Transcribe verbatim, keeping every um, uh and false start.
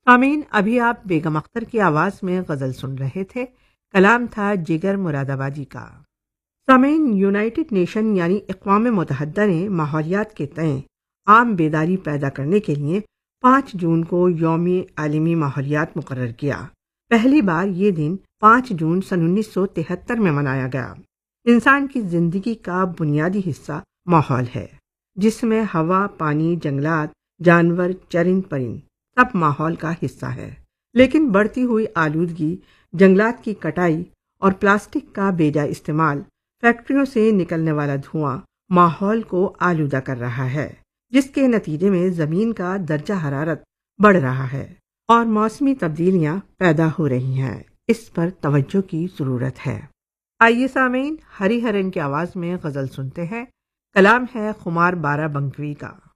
सामीन, अभी आप बेगम अख्तर की आवाज़ में गज़ल सुन रहे थे। कलाम था जिगर मुरादाबादी का। सामीन, यूनाइटेड नेशन यानी अक़वाम मुत्तहिदा ने माहौलियात के तय आम बेदारी पैदा करने के लिए पाँच जून को यौम आलमी माहौलियात मुकर्रर किया। पहली बार ये दिन पाँच जून सन उन्नीस सौ तिहत्तर में मनाया गया। इंसान की ज़िंदगी का बुनियादी हिस्सा माहौल है, जिसमें हवा, पानी, जंगलात, जानवर, चरिंद परिंद सब माहौल का हिस्सा है। लेकिन बढ़ती हुई आलूदगी, जंगलात की कटाई और प्लास्टिक का बेजा इस्तेमाल, फैक्ट्रियों से निकलने वाला धुआं माहौल को आलूदा कर रहा है, जिसके नतीजे में ज़मीन का दर्जा हरारत बढ़ रहा है और मौसमी तब्दीलियां पैदा हो रही हैं। इस पर तवज्जो की ज़रूरत है। आइए सामीन, हरिहरन की आवाज़ में गज़ल सुनते हैं। कलाम है खुमार बारा बंकवी का।